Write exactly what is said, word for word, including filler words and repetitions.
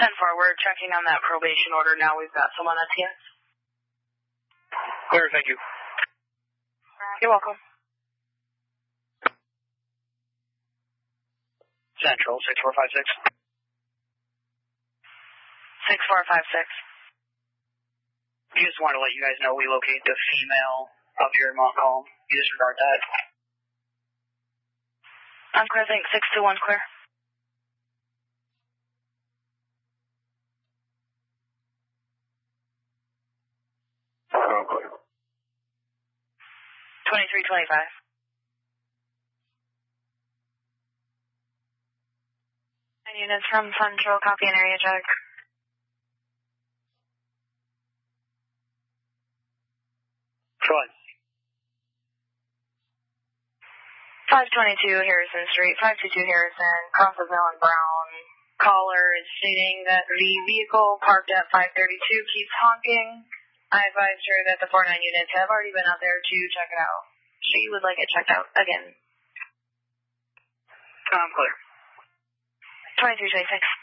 ten four, we're checking on that probation order now. We've got someone that's here. Clear, thank you. You're welcome. Central, six four five six. six four five six. We just wanted to let you guys know we located the female up here in Montcalm. You disregard that. I'm clear, thanks. six two one clear. Oh, clear. twenty-three twenty-five. And units from Central, copy an area check. Go ahead. five twenty-two Harrison Street, five two two Harrison, cross of Mill and Brown. Caller is stating that the vehicle parked at five thirty-two keeps honking. I advised her that the four nine units have already been out there to check it out. She would like it checked out again. I'm clear. twenty-three twenty-six.